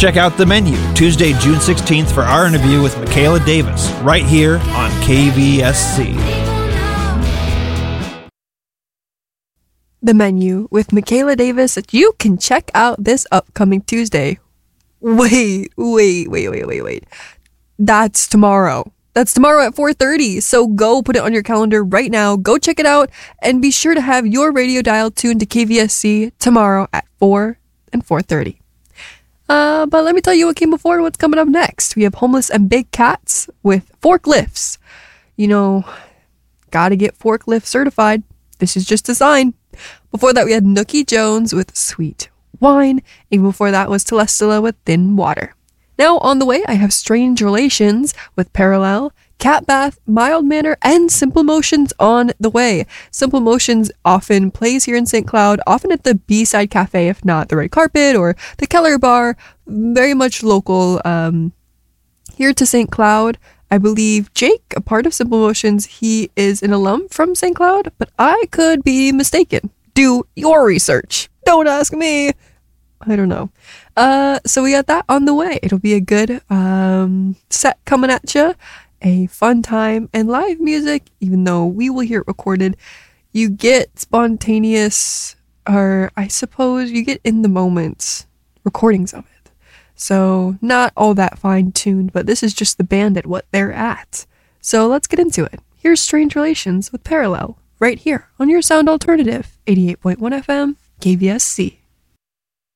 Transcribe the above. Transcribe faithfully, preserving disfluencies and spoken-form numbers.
check out The Menu Tuesday, June sixteenth for our interview with Michaela Davis, right here on K V S C. The Menu with Michaela Davis that you can check out this upcoming Tuesday. Wait, wait, wait, wait, wait, wait. That's tomorrow. That's tomorrow at four thirty. So go put it on your calendar right now. Go check it out and be sure to have your radio dial tuned to K V S C tomorrow at four and four thirty. Uh, but let me tell you what came before and what's coming up next. We have Homeless and Big Cats with Forklifts. You know, gotta get forklift certified. This is just a sign. Before that, we had Nookie Jones with Sweet Wine. Even before that was Telestilla with Thin Water. Now on the way, I have Strange Relations with Parallel, Cat Bath, Mild Manner, and Simple Motions on the way. Simple Motions often plays here in Saint Cloud, often at the B-Side Cafe, if not the Red Carpet or the Keller Bar. Very much local um, here to Saint Cloud. I believe Jake, a part of Simple Motions, he is an alum from Saint Cloud, but I could be mistaken. Do your research. Don't ask me. I don't know. Uh, so we got that on the way. It'll be a good um, set coming at you. A fun time and live music, even though we will hear it recorded. You get spontaneous, or I suppose you get in the moment recordings of it. So not all that fine-tuned, but this is just the band at what they're at. So let's get into it. Here's Strange Relations with Parallel, right here on your Sound Alternative, eighty-eight point one F M, K V S C.